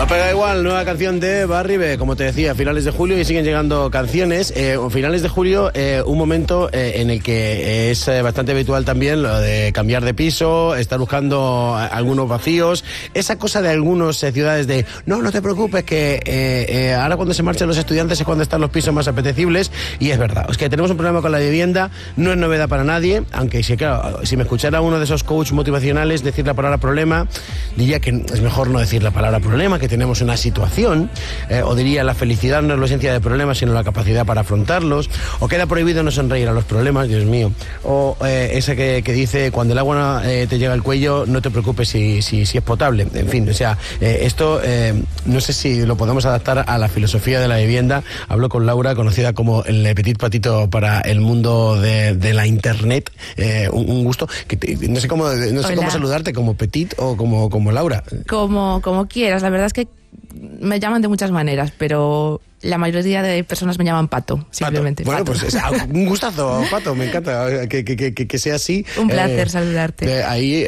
No pega igual, nueva canción de Barry B, como te decía, finales de julio y siguen llegando canciones. Finales de julio, un momento en el que es bastante habitual también lo de cambiar de piso, estar buscando algunos vacíos, esa cosa de algunas ciudades de no te preocupes que ahora cuando se marchen los estudiantes es cuando están los pisos más apetecibles, y es verdad, es que tenemos un problema con la vivienda, no es novedad para nadie, aunque sí, claro, si me escuchara uno de esos coaches motivacionales decir la palabra problema, diría que es mejor no decir la palabra problema, que tenemos una situación, o diría la felicidad no es la esencia de problemas sino la capacidad para afrontarlos, o queda prohibido no sonreír a los problemas, Dios mío, o esa que dice cuando el agua te llega al cuello no te preocupes si es potable, en fin, o sea, esto no sé si lo podemos adaptar a la filosofía de la vivienda. Hablo con Laura, conocida como el Petit Patito para el mundo de la internet, un gusto, no sé cómo saludarte, como Petit o como Laura. Como quieras, la verdad es que me llaman de muchas maneras, pero la mayoría de personas me llaman Pato, simplemente. Bueno, Pato. Pues un gustazo, Pato, me encanta que sea así. Un placer saludarte. Ahí,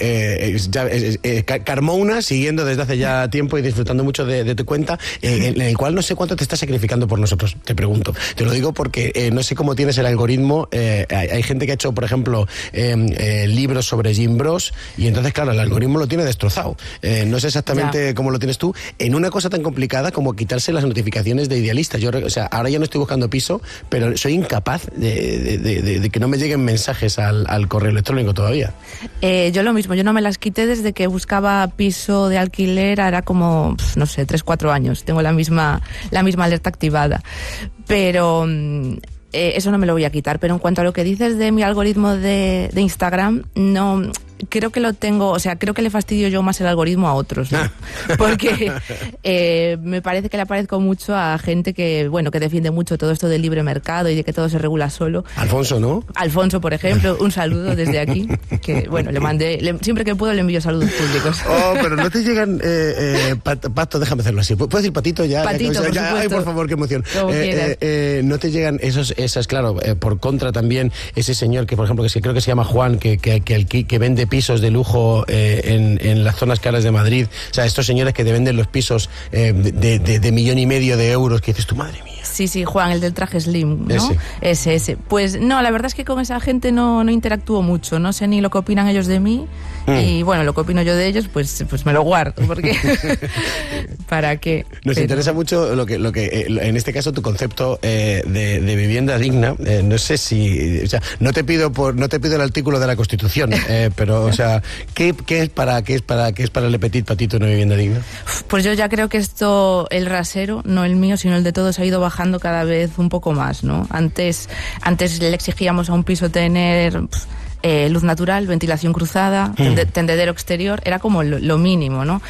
Carmona, siguiendo desde hace ya tiempo y disfrutando mucho de tu cuenta, en el cual no sé cuánto te estás sacrificando por nosotros, te pregunto. Te lo digo porque no sé cómo tienes el algoritmo. Hay gente que ha hecho, por ejemplo, libros sobre Jim Bros, y entonces, claro, el algoritmo lo tiene destrozado. No sé exactamente cómo lo tienes tú, en una cosa tan complicada como quitarse las notificaciones de idealistas. Yo, ahora ya no estoy buscando piso, pero soy incapaz de que no me lleguen mensajes al correo electrónico todavía. Yo lo mismo, yo no me las quité desde que buscaba piso de alquiler, hará como, no sé, 3-4 años. Tengo la misma alerta activada. Pero eso no me lo voy a quitar. Pero en cuanto a lo que dices de mi algoritmo de Instagram, no... Creo que lo tengo, o sea, creo que le fastidio yo más el algoritmo a otros, ¿no? Porque me parece que le aparezco mucho a gente que, bueno, que defiende mucho todo esto del libre mercado y de que todo se regula solo. Alfonso, ¿no? Alfonso, por ejemplo, un saludo desde aquí, que, bueno, siempre que puedo le envío saludos públicos. Oh, pero no te llegan, Pato, déjame hacerlo así. ¿Puedo decir Patito ya? Patito, por supuesto. Ay, por favor, qué emoción. No te llegan esas, claro, por contra también, ese señor que, por ejemplo, que creo que se llama Juan, que vende pisos de lujo en las zonas caras de Madrid, o sea, estos señores que te venden los pisos de 1,5 millones de euros, que dices tu madre mía. Sí, Juan, el del traje slim, ¿no? Ese. Pues no, la verdad es que con esa gente no interactúo mucho, no sé ni lo que opinan ellos de mí, y bueno, lo que opino yo de ellos, pues me lo guardo, porque ¿para qué? Nos interesa mucho lo que en este caso tu concepto de vivienda digna. No sé si, o sea, no te pido el artículo de la Constitución, pero, o sea, ¿qué es para el Petit Patito una vivienda digna? Pues yo ya creo que esto, el rasero, no el mío, sino el de todos, ha ido bajando cada vez un poco más, ¿no? Antes le exigíamos a un piso tener luz natural, ventilación cruzada, tendedero exterior, era como lo mínimo, ¿no?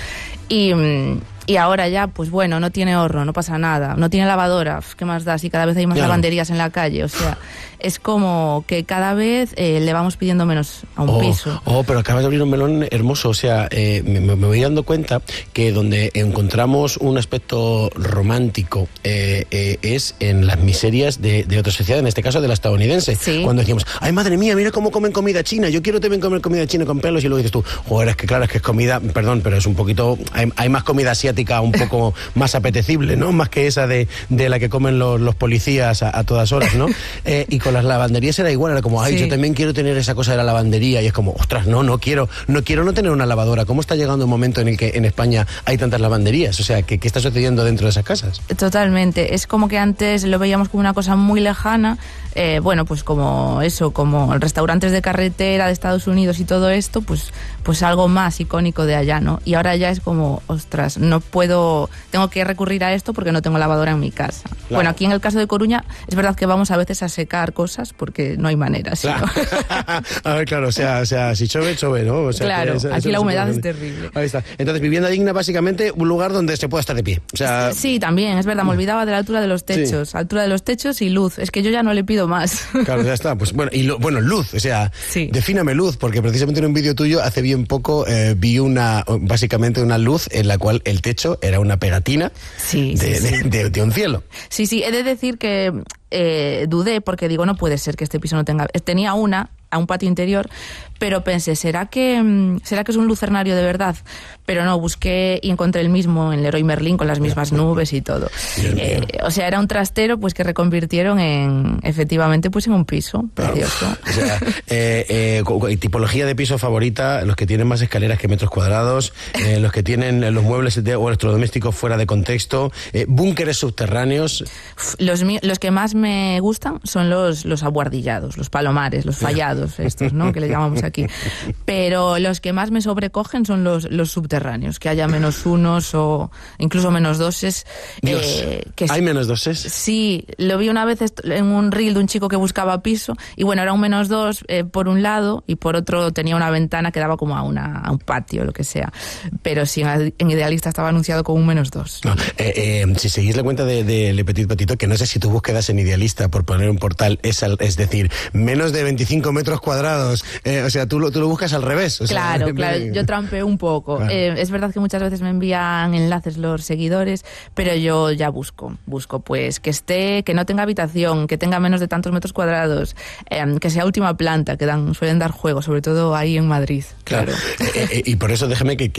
Y ahora ya, pues bueno, no tiene horno, no pasa nada, no tiene lavadora, ¿qué más da? Si cada vez hay más lavanderías en la calle, o sea, es como que cada vez le vamos pidiendo menos a un piso. Pero acabas de abrir un melón hermoso, o sea, me voy dando cuenta que donde encontramos un aspecto romántico es en las miserias de otra sociedad, en este caso de la estadounidense. Sí. Cuando decimos, ay madre mía, mira cómo comen comida china, yo quiero también comer comida china con pelos, y luego dices tú, joder, es que claro, es que es comida, perdón, pero es un poquito, hay más comida asiática un poco más apetecible, ¿no? Más que esa de la que comen los policías a todas horas, ¿no? Y con las lavanderías era igual, era como, ay, yo también quiero tener esa cosa de la lavandería, y es como, ostras, no quiero no tener una lavadora. ¿Cómo está llegando un momento en el que en España hay tantas lavanderías? O sea, ¿qué está sucediendo dentro de esas casas? Totalmente, es como que antes lo veíamos como una cosa muy lejana, bueno, pues como eso, como restaurantes de carretera de Estados Unidos y todo esto, pues algo más icónico de allá, ¿no? Y ahora ya es como, ostras, tengo que recurrir a esto porque no tengo lavadora en mi casa. Claro. Bueno, aquí en el caso de Coruña es verdad que vamos a veces a secar cosas porque no hay manera. Claro. A ver, claro, o sea, si chove, ¿no? O sea, claro, aquí la humedad es terrible. Ahí está. Entonces, vivienda digna, básicamente, un lugar donde se pueda estar de pie. O sea... Sí, también, es verdad, me olvidaba de la altura de los techos. Altura de los techos y luz. Es que yo ya no le pido más. Claro, ya está. Pues bueno, luz, o sea, defíname luz, porque precisamente en un vídeo tuyo hace bien poco vi básicamente una luz en la cual el techo era una pegatina de un cielo. Sí, he de decir que dudé porque digo, no puede ser que este piso no tenga... Tenía a un patio interior, pero pensé, ¿será que es un lucernario de verdad? Pero no, busqué y encontré el mismo en Leroy Merlin con las mismas nubes y todo. O sea, era un trastero pues que reconvirtieron efectivamente pues en un piso precioso. O sea, tipología de piso favorita, los que tienen más escaleras que metros cuadrados, los que tienen los muebles o electrodomésticos fuera de contexto, búnkeres subterráneos. Los que más me gustan son los abuhardillados, los palomares, los fallados, estos, ¿no? Que le llamamos aquí. Pero los que más me sobrecogen son los subterráneos, que haya -1 o incluso -2. ¿Hay -2? Sí, lo vi una vez en un reel de un chico que buscaba piso y bueno, era un -2 por un lado y por otro tenía una ventana que daba como a un patio, lo que sea. Pero sí, en Idealista estaba anunciado como un -2. No, si seguís la cuenta de Le Petit Patito, que no sé si tu búsqueda en Idealista por poner un portal es decir, menos de 25 metros cuadrados, o sea, tú lo buscas al revés. O sea, claro, yo trampeo un poco. Claro. Es verdad que muchas veces me envían enlaces los seguidores, pero yo ya busco pues que no tenga habitación, que tenga menos de tantos metros cuadrados, que sea última planta, que suelen dar juego, sobre todo ahí en Madrid. Claro. Y por eso déjame que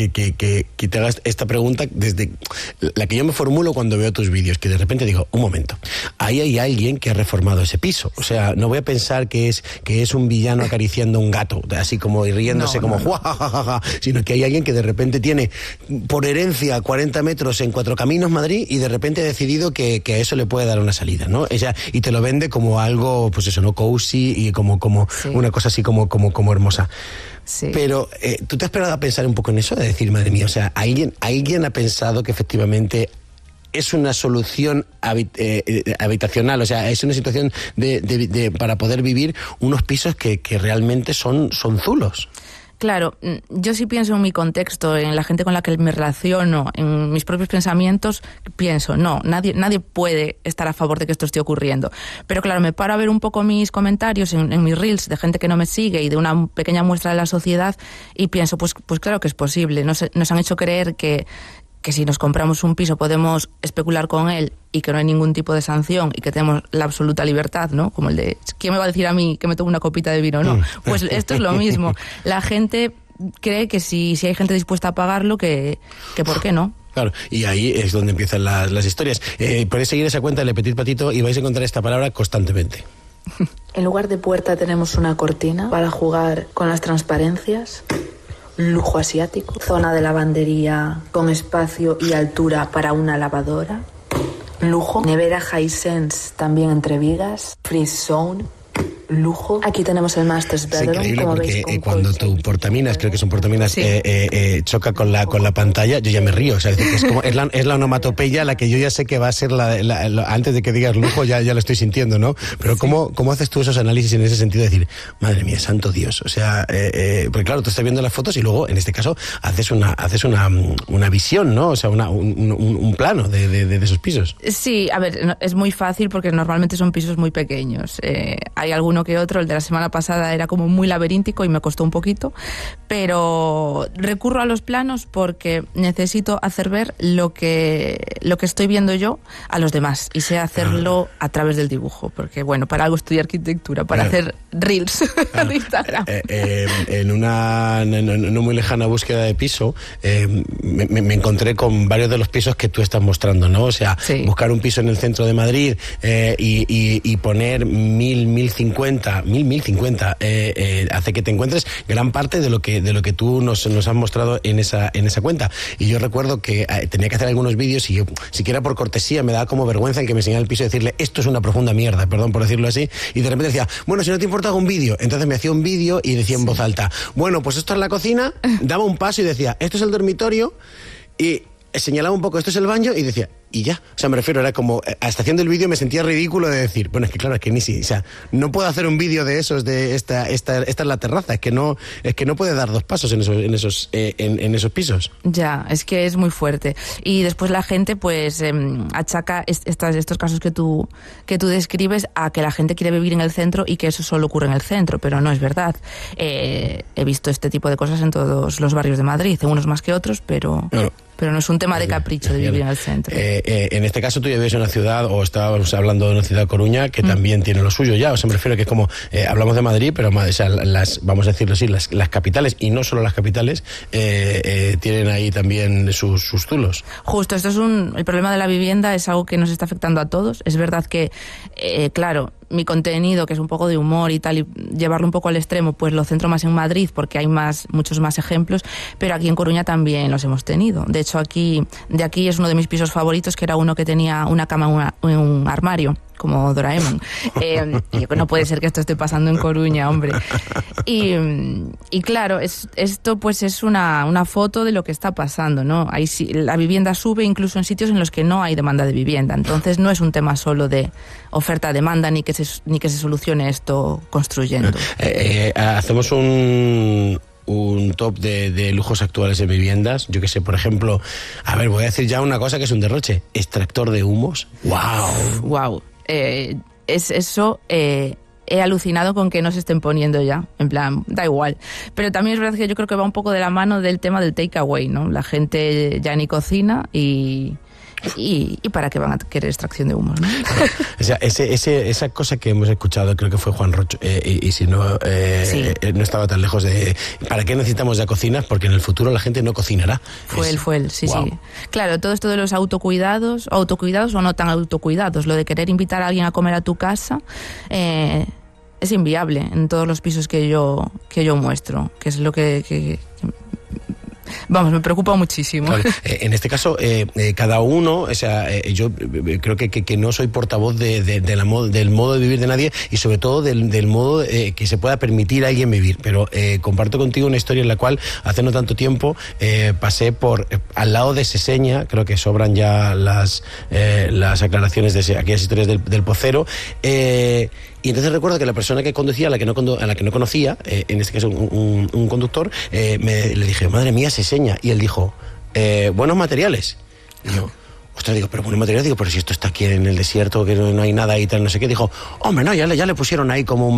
te hagas esta pregunta desde la que yo me formulo cuando veo tus vídeos, que de repente digo, un momento, ahí hay alguien que ha reformado ese piso. O sea, no voy a pensar que es un villano acariciando un gato, así como riéndose, ¡juajajaja! Sino que hay alguien que de repente tiene por herencia 40 metros en Cuatro Caminos, Madrid, y de repente ha decidido que a eso le puede dar una salida, ¿no? Y te lo vende como algo, pues eso, ¿no? Cozy y como sí, una cosa así como hermosa. Sí. Pero ¿tú te has esperado a pensar un poco en eso? De decir, madre mía, o sea, ¿alguien ha pensado que efectivamente es una solución habitacional? O sea, es una situación para poder vivir unos pisos que realmente son zulos. Claro, yo sí pienso en mi contexto, en la gente con la que me relaciono, en mis propios pensamientos, pienso, no, nadie puede estar a favor de que esto esté ocurriendo. Pero claro, me paro a ver un poco mis comentarios en mis reels de gente que no me sigue y de una pequeña muestra de la sociedad y pienso, pues claro que es posible. Nos han hecho creer que si nos compramos un piso podemos especular con él y que no hay ningún tipo de sanción y que tenemos la absoluta libertad, ¿no? Como el de, ¿quién me va a decir a mí que me tomo una copita de vino? No, pues esto es lo mismo. La gente cree que si hay gente dispuesta a pagarlo, que ¿por qué no? Claro, y ahí es donde empiezan las historias. Podéis seguir esa cuenta de Le Petit Patito y vais a encontrar esta palabra constantemente. En lugar de puerta tenemos una cortina para jugar con las transparencias. Lujo asiático, zona de lavandería con espacio y altura para una lavadora, lujo, nevera Hisense también entre vigas, free zone, lujo. Aquí tenemos el Master's Bedroom. Es increíble porque cuando tu portaminas, creo que son portaminas, sí, choca con la pantalla, yo ya me río. O sea, es la onomatopeya la que yo ya sé que va a ser antes de que digas lujo, ya lo estoy sintiendo, ¿no? Pero ¿cómo haces tú esos análisis en ese sentido de decir, madre mía, santo Dios? O sea, porque claro, tú estás viendo las fotos y luego, en este caso, haces una visión, ¿no? O sea, un plano de esos pisos. Sí, a ver, es muy fácil porque normalmente son pisos muy pequeños. Hay alguno que otro, el de la semana pasada era como muy laberíntico y me costó un poquito, pero recurro a los planos porque necesito hacer ver lo que estoy viendo yo a los demás y sé hacerlo a través del dibujo, porque bueno, para algo estudié arquitectura, para hacer reels de Instagram. En una no muy lejana búsqueda de piso, me encontré con varios de los pisos que tú estás mostrando, ¿no? O sea, sí, buscar un piso en el centro de Madrid y poner 1.050 hace que te encuentres gran parte de lo que tú nos has mostrado en esa cuenta. Y yo recuerdo que tenía que hacer algunos vídeos y yo, siquiera por cortesía, me daba como vergüenza el que me enseñara el piso y decirle, esto es una profunda mierda, perdón por decirlo así, y de repente decía, bueno, si no te importa hago un vídeo. Entonces me hacía un vídeo y decía en voz alta, bueno, pues esto es la cocina, daba un paso y decía, esto es el dormitorio, y señalaba un poco, esto es el baño, y decía, y ya. O sea, me refiero, era como, hasta haciendo el vídeo me sentía ridículo de decir, bueno, es que claro, es que o sea, no puedo hacer un vídeo de esos, de esta es la terraza, es que no puede dar dos pasos en esos pisos. Ya, es que es muy fuerte. Y después la gente, pues, achaca estos casos que tú describes a que la gente quiere vivir en el centro y que eso solo ocurre en el centro, pero no es verdad. He visto este tipo de cosas en todos los barrios de Madrid, en unos más que otros, pero... Claro. pero no es un tema de capricho de vivir en el centro. En este caso tú ya vives en una ciudad, o estábamos hablando de una ciudad, Coruña, que también tiene lo suyo ya, o sea, me refiero a que es como, hablamos de Madrid, pero o sea, vamos a decirlo así, las capitales, y no solo las capitales, tienen ahí también sus zulos. Justo, el problema de la vivienda es algo que nos está afectando a todos. Es verdad que, claro, mi contenido, que es un poco de humor y tal, y llevarlo un poco al extremo, pues lo centro más en Madrid porque hay muchos más ejemplos, pero aquí en Coruña también los hemos tenido. De hecho, aquí es uno de mis pisos favoritos, que era uno que tenía una cama en un armario, como Doraemon. Y no puede ser que esto esté pasando en Coruña, hombre. Y claro, esto pues es una foto de lo que está pasando, ¿no? La vivienda sube incluso en sitios en los que no hay demanda de vivienda. Entonces no es un tema solo de oferta-demanda ni que se solucione esto construyendo. Hacemos un top de lujos actuales en viviendas. Yo que sé, por ejemplo, voy a decir ya una cosa que es un derroche: extractor de humos. ¡Wow! He alucinado con que no se estén poniendo ya, en plan, da igual. Pero también es verdad que yo creo que va un poco de la mano del tema del takeaway, ¿no? La gente ya ni cocina y para qué van a querer extracción de humos, ¿no? O sea, esa cosa que hemos escuchado, creo que fue Juan Roch, y si no, sí, no estaba tan lejos de... ¿Para qué necesitamos ya cocinas? Porque en el futuro la gente no cocinará. Fue él, sí. Claro, todo esto de los autocuidados o no tan autocuidados, lo de querer invitar a alguien a comer a tu casa, es inviable en todos los pisos que yo muestro, que es lo que vamos, me preocupa muchísimo. Claro, en este caso, cada uno, o sea, yo creo que no soy portavoz del modo de vivir de nadie, y sobre todo del modo que se pueda permitir a alguien vivir. Pero comparto contigo una historia en la cual hace no tanto tiempo pasé por al lado de Seseña. Creo que sobran ya las aclaraciones de aquellas historias del Pocero. Y entonces recuerdo que la persona que conducía, a la que no conocía, en este caso un conductor, le dije, madre mía, Seseña. Y él dijo, buenos materiales. Y yo, ostras, digo, pero buenos materiales, pero si esto está aquí en el desierto, que no hay nada y tal, no sé qué. Dijo, hombre, no, ya le pusieron ahí como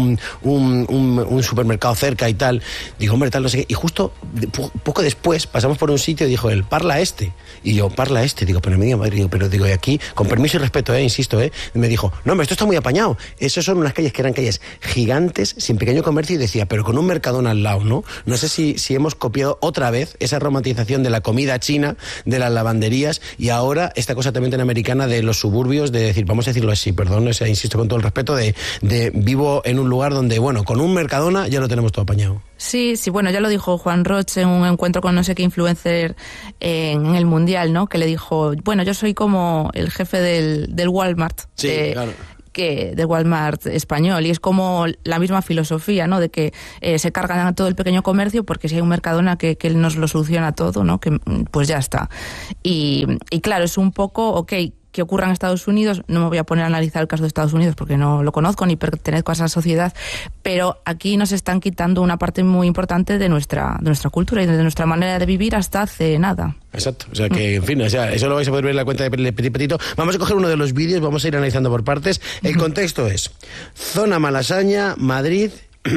un supermercado cerca y tal. Digo, hombre, tal, no sé qué. Y justo poco después pasamos por un sitio y dijo él, Parla Este. Y yo, Parla Este. Digo, pero me diga, madre, digo, y aquí, con permiso y respeto, insisto, me dijo, no, hombre, esto está muy apañado. Esos son unas calles que eran calles gigantes, sin pequeño comercio, y decía, pero con un Mercadona al lado, ¿no? No sé si hemos copiado otra vez esa romantización de la comida china, de las lavanderías, y ahora esta cosa también tan americana de los suburbios, de decir, vamos a decirlo así, perdón, o sea, insisto con todo el respeto, de vivo en un lugar donde, bueno, con un Mercadona ya lo tenemos todo apañado. Sí, bueno, ya lo dijo Juan Roch en un encuentro con no sé qué influencer en el Mundial, ¿no? Que le dijo, bueno, yo soy como el jefe del Walmart. Sí, claro. Del Walmart español, y es como la misma filosofía, ¿no? De que se cargan a todo el pequeño comercio, porque si hay un Mercadona que él nos lo soluciona todo, ¿no? Que pues ya está. Y claro, es un poco, que ocurra en Estados Unidos. No me voy a poner a analizar el caso de Estados Unidos porque no lo conozco ni pertenezco a esa sociedad, pero aquí nos están quitando una parte muy importante de nuestra cultura y de nuestra manera de vivir hasta hace nada. Exacto, o sea que, en fin, o sea, eso lo vais a poder ver en la cuenta de Petit Petito. Vamos a coger uno de los vídeos, vamos a ir analizando por partes. El contexto es zona Malasaña, Madrid...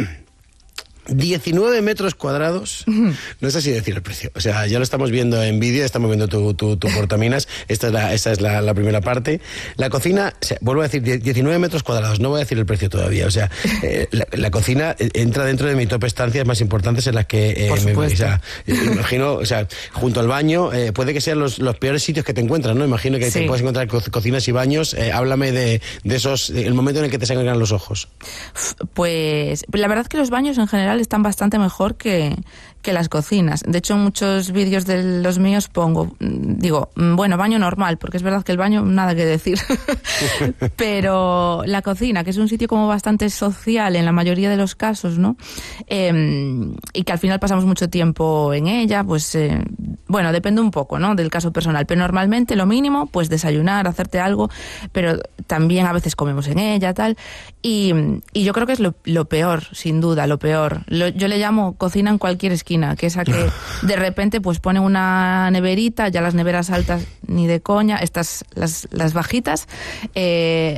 19 metros cuadrados, no sé si decir el precio, o sea, ya lo estamos viendo en vídeo, estamos viendo tu portaminas, esta es la primera parte. La cocina, o sea, vuelvo a decir, 19 metros cuadrados, no voy a decir el precio todavía, o sea, la cocina entra dentro de mi top estancias más importantes en las que me imagino, o sea, junto al baño, puede que sean los peores sitios que te encuentras, ¿no? Imagino que te puedes encontrar cocinas y baños. Háblame de esos, el momento en el que te sangran los ojos. Pues la verdad es que los baños en general están bastante mejor que las cocinas. De hecho, en muchos vídeos de los míos digo, bueno, baño normal, porque es verdad que el baño, nada que decir. Pero la cocina, que es un sitio como bastante social en la mayoría de los casos, ¿no? Y que al final pasamos mucho tiempo en ella, pues, bueno, depende un poco, ¿no? Del caso personal. Pero normalmente lo mínimo, pues desayunar, hacerte algo, pero también a veces comemos en ella, tal. Y yo creo que es lo peor, sin duda, lo peor. Yo le llamo cocina en cualquier esquina, que es a que de repente pues ponen una neverita, ya las neveras altas ni de coña, estas las bajitas,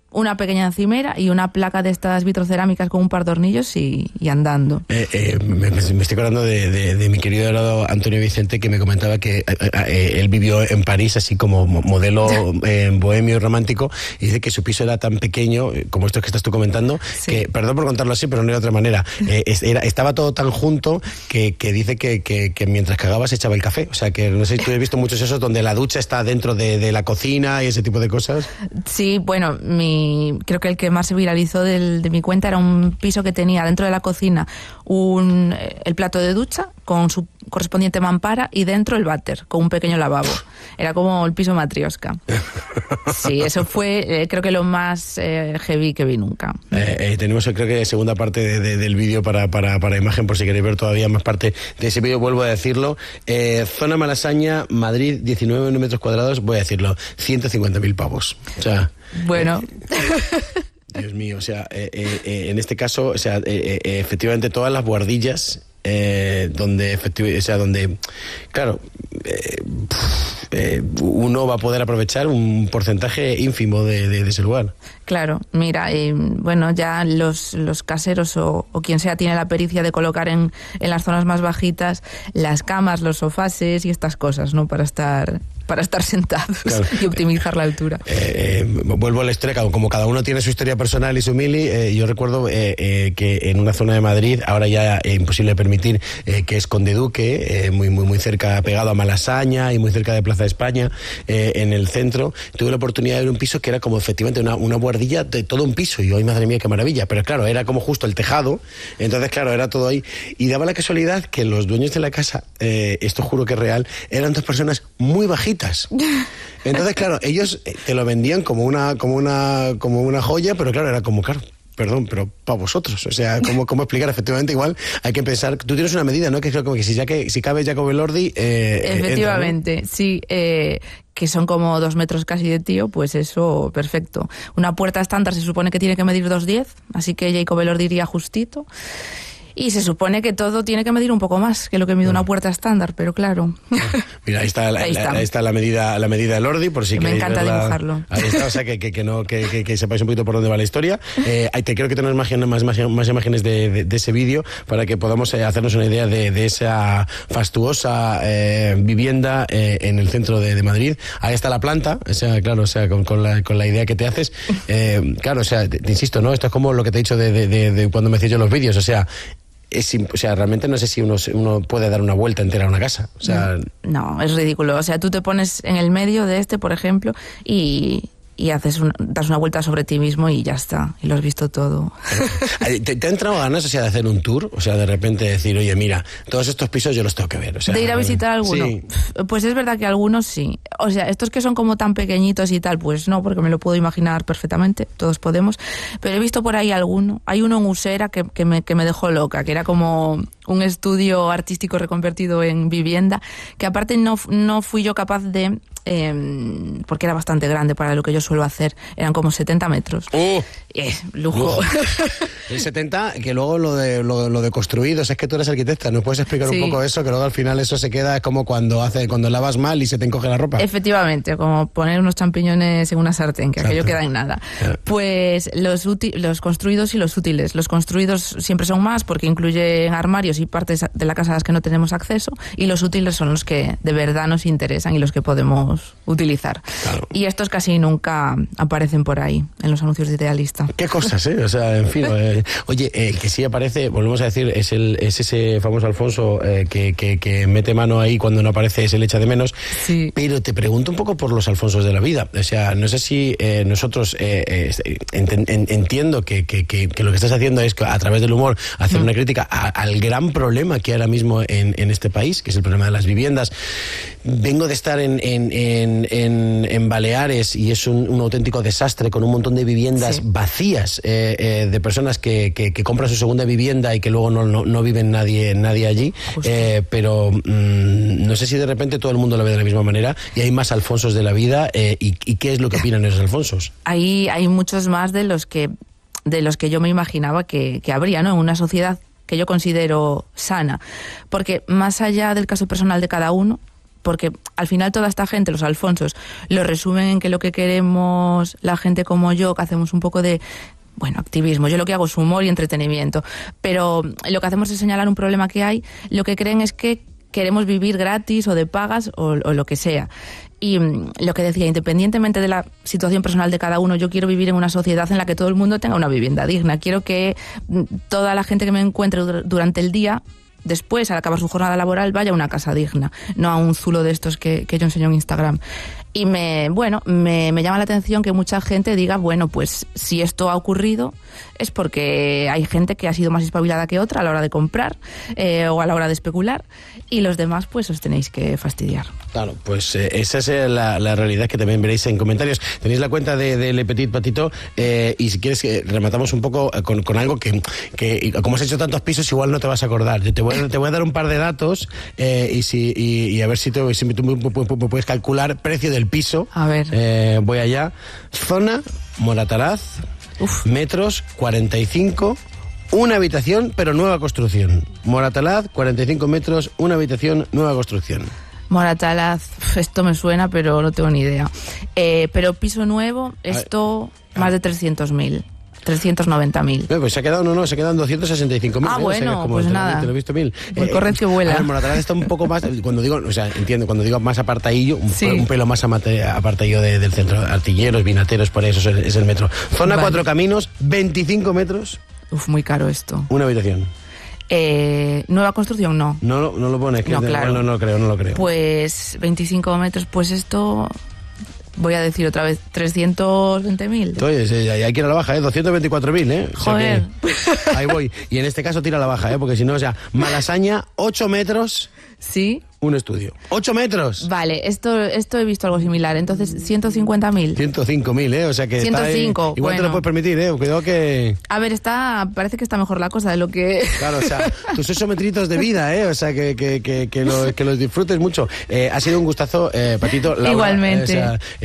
una pequeña encimera y una placa de estas vitrocerámicas con un par de hornillos y andando. Me estoy acordando de mi querido hermano Antonio Vicente, que me comentaba que él vivió en París así como modelo bohemio y romántico, y dice que su piso era tan pequeño, como esto que estás tú comentando, sí. que, perdón por contarlo así, pero no hay otra manera, estaba todo tan junto que dice que mientras cagaba se echaba el café. O sea, que no sé si tú has visto muchos esos donde la ducha está dentro de la cocina y ese tipo de cosas. Sí, bueno, creo que el que más se viralizó de mi cuenta era un piso que tenía dentro de la cocina el plato de ducha con su correspondiente mampara y dentro el váter con un pequeño lavabo. Era como el piso matrioska. Sí, eso fue creo que lo más heavy que vi nunca. Tenemos creo que segunda parte del vídeo para imagen, por si queréis ver todavía más parte de ese vídeo. Vuelvo a decirlo, zona Malasaña, Madrid, 19 metros cuadrados, voy a decirlo, 150.000 pavos. O sea, bueno. Dios mío, o sea, en este caso, o sea, efectivamente todas las buhardillas, donde, claro, uno va a poder aprovechar un porcentaje ínfimo de ese lugar. Claro, mira, bueno, ya los caseros o quien sea tiene la pericia de colocar en las zonas más bajitas las camas, los sofases y estas cosas, ¿no? Para estar sentados, claro, y optimizar la altura. Vuelvo a la historia, como cada uno tiene su historia personal y su mili. Yo recuerdo que en una zona de Madrid, ahora ya imposible permitir, que es Conde Duque, muy cerca, pegado a Malasaña y muy cerca de Plaza de España, en el centro, tuve la oportunidad de ver un piso que era como efectivamente una buhardilla de todo un piso. Y yo, ay, madre mía, qué maravilla. Pero claro, era como justo el tejado, entonces claro, era todo ahí. Y daba la casualidad que los dueños de la casa, esto juro que es real, eran dos personas muy bajitas. Entonces, claro, ellos te lo vendían como una joya, pero claro, era como, claro, perdón, pero para vosotros. O sea, ¿cómo explicar? Efectivamente, igual hay que pensar. Tú tienes una medida, ¿no? Que creo que si cabe Jacob Elordi. Efectivamente, entra, ¿no? Sí. Que son como 2 metros casi de tío, pues eso, perfecto. Una puerta estándar se supone que tiene que medir 2,10, así que Jacob Elordi iría justito. Y se supone que todo tiene que medir un poco más que lo que mide una puerta estándar, pero claro. Mira, ahí está la medida Elordi, por si queréis. Me encanta verla. Dibujarlo. Ahí está, o sea que sepáis un poquito por dónde va la historia. Creo que tenemos más imágenes de ese vídeo para que podamos hacernos una idea de esa fastuosa vivienda en el centro de Madrid. Ahí está la planta, o sea, claro, o sea, con la idea que te haces. Claro, o sea, te insisto, ¿no? Esto es como lo que te he dicho de cuando me hacía yo los vídeos, o sea, realmente no sé si uno puede dar una vuelta entera a una casa. O sea, no, es ridículo. O sea, tú te pones en el medio de por ejemplo, y das una vuelta sobre ti mismo y ya está, y lo has visto todo. ¿Te ha entrado ganas, o sea, de hacer un tour? O sea, de repente decir, oye, mira, todos estos pisos yo los tengo que ver. O sea, ¿de ir a visitar alguno? Sí. Pues es verdad que algunos sí. O sea, estos que son como tan pequeñitos y tal, pues no, porque me lo puedo imaginar perfectamente, todos podemos. Pero he visto por ahí alguno. Hay uno en Usera que me dejó loca, que era como un estudio artístico reconvertido en vivienda, que aparte no fui yo capaz de... porque era bastante grande para lo que yo suelo hacer, eran como 70 metros. Lujo. El 70, que luego lo de construidos, es que tú eres arquitecta, ¿nos puedes explicar un poco eso? Que luego al final eso se queda, es como cuando lavas mal y se te encoge la ropa. Efectivamente, como poner unos champiñones en una sartén, que aquello queda en nada. Pues los construidos y los útiles. Los construidos siempre son más porque incluyen armarios y partes de la casa a las que no tenemos acceso, y los útiles son los que de verdad nos interesan y los que podemos utilizar. Claro. Y estos casi nunca aparecen por ahí en los anuncios de Idealista. Qué cosas, ¿eh? O sea, en fin. Oye, el que sí aparece, volvemos a decir, es ese famoso Alfonso que mete mano ahí cuando no aparece, se le echa de menos. Sí. Pero te pregunto un poco por los Alfonsos de la vida. O sea, no sé si nosotros entiendo que lo que estás haciendo es a través del humor hacer una crítica al gran problema que hay ahora mismo en este país, que es el problema de las viviendas. Vengo de estar en Baleares y es un auténtico desastre, con un montón de viviendas vacías, de personas que compran su segunda vivienda y que luego no viven nadie allí. Pero no sé si de repente todo el mundo lo ve de la misma manera y hay más Alfonsos de la vida. ¿Y qué es lo que opinan esos Alfonsos? Hay muchos más de los que yo me imaginaba que habría, ¿no? En una sociedad que yo considero sana, porque más allá del caso personal de cada uno, porque al final toda esta gente, los Alfonsos, lo resumen en que lo que queremos la gente como yo, que hacemos un poco de activismo. Yo lo que hago es humor y entretenimiento, pero lo que hacemos es señalar un problema que hay. Lo que creen es que queremos vivir gratis o de pagas o lo que sea. Y lo que decía, independientemente de la situación personal de cada uno, yo quiero vivir en una sociedad en la que todo el mundo tenga una vivienda digna. Quiero que toda la gente que me encuentre durante el día, después, al acabar su jornada laboral, vaya a una casa digna, no a un zulo de estos que yo enseño en Instagram. Y me llama la atención que mucha gente diga, bueno, pues si esto ha ocurrido es porque hay gente que ha sido más espabilada que otra a la hora de comprar o a la hora de especular, y los demás pues os tenéis que fastidiar. Claro, pues esa es la realidad que también veréis en comentarios. Tenéis la cuenta de Le Petit Patito y si quieres rematamos un poco con algo que como has hecho tantos pisos igual no te vas a acordar. Yo te voy a dar un par de datos y a ver si tú me puedes calcular precio del piso. A ver. Voy allá. Zona Moratalaz. Uf. Metros 45, una habitación pero nueva construcción. Moratalaz, 45 metros, una habitación, nueva construcción. Moratalaz, esto me suena pero no tengo ni idea. Pero piso nuevo, esto más de 300.000. 390.000. Pues se ha quedado, se ha quedado en 265.000. Ah, bueno, o sea, pues nada. Te lo he visto mil. Corred que vuela. Moratalaz está un poco más, cuando digo más apartadillo, un pelo más apartadillo del centro, artilleros, vinateros, por eso es el metro. Zona vale. 4 caminos, 25 metros. Uf, muy caro esto. Una habitación. Nueva construcción, no. No lo pones, que claro. No lo creo. Pues 25 metros, pues esto... Voy a decir otra vez, 320.000. Oye, hay que ir a la baja, 224.000, Joder. O sea ahí voy. Y en este caso tira a la baja, porque si no, Malasaña, 8 metros. Sí. Un estudio. 8 metros. Vale, esto he visto algo similar. Entonces, 150.000. 105.000, o sea que 105, igual te lo puedes permitir, cuidado que... A ver, parece que está mejor la cosa de lo que... Claro, o sea, tus 8 metritos de vida, o sea, que los disfrutes mucho. Ha sido un gustazo, Patito. Laura, igualmente.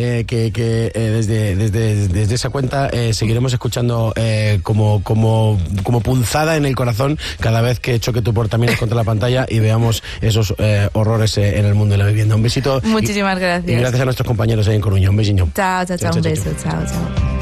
Desde esa cuenta seguiremos escuchando como punzada en el corazón cada vez que choque tu portamines contra la pantalla y veamos esos horrores en el mundo de la vivienda. Un besito. Muchísimas gracias. Y gracias a nuestros compañeros ahí en Coruña. Un besiño. Chao, un beso. Chao.